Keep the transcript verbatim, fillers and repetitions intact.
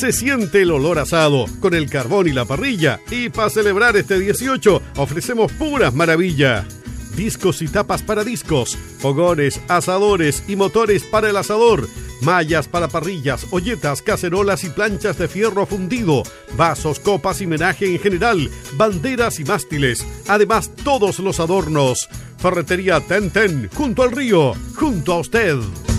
Se siente el olor asado con el carbón y la parrilla. Y para celebrar este dieciocho ofrecemos puras maravillas. Discos y tapas para discos, fogones, asadores y motores para el asador, mallas para parrillas, olletas, cacerolas y planchas de fierro fundido, vasos, copas y menaje en general, banderas y mástiles, además todos los adornos. Ferretería Ten Ten, junto al río, junto a usted.